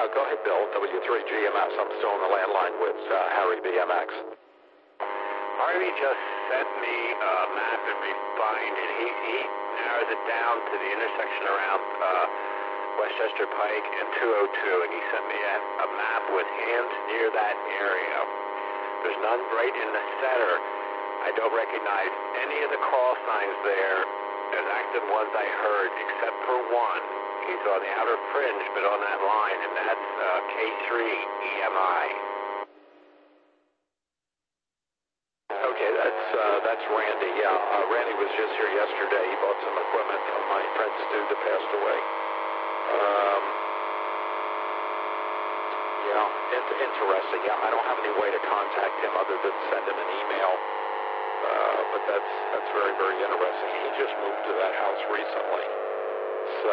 Go ahead, Bill. W3GMS. I'm still on the landline with Harry BMX. Harvey just sent me a map and refined it. He narrows it down to the intersection around Westchester Pike and 202, and he sent me a map with hands near that area. There's none right in the center. I don't recognize any of the call signs there as active ones I heard, except for one. He's on the outer fringe, but on that line, and that's K3 EMI. Okay, that's Randy. Yeah, Randy was just here yesterday. He bought some equipment from my friend Stu that passed away. Yeah, it's interesting. Yeah, I don't have any way to contact him other than send him an email. But that's very, very interesting. He just moved to that house recently. So,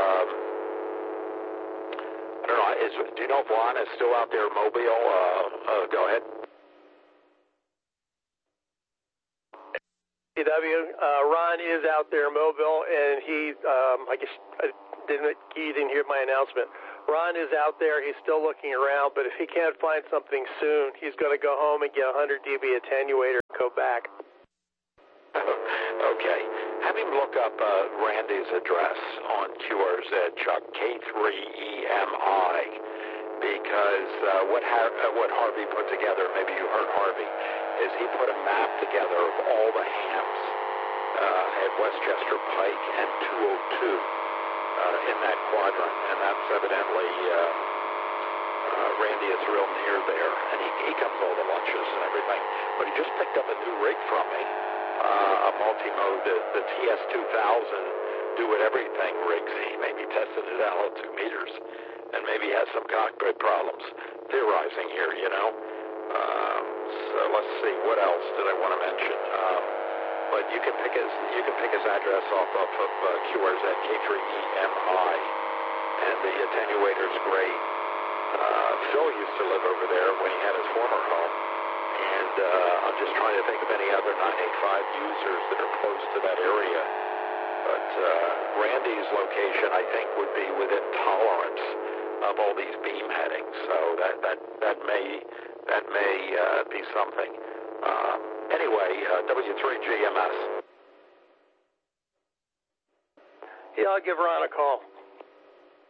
I don't know. Do you know if Ron is still out there in Mobile? Go ahead. Ron is out there in Mobile, and I guess you didn't hear my announcement. Ron is out there. He's still looking around, but if he can't find something soon, he's going to go home and get a 100 dB attenuator and go back. Okay. Have him look up Randy's address on QRZ, Chuck, K3EMI, because what Harvey put together, maybe you heard Harvey, is he put a map together of all the hams at Westchester Pike and 202 in that quadrant, and that's evidently Randy is real near there, and he comes all the lunches and everything, but he just picked up a new rig from me, a multi-mode, the TS2000 do-it-everything rigs. He maybe tested it out at 2 meters, and maybe has some cockpit problems. Theorizing here, you know. So let's see, what else did I want to mention? But you can pick his address off of QRZ K3EMI, and the attenuator's great. Phil used to live over there when he had his former home, and I'm just trying to think of any other 985 users that are close to that area. But Randy's location, I think, would be within tolerance of all these beam headings, so that may be something. Anyway, W3GMS. Yeah, I'll give Ron a call.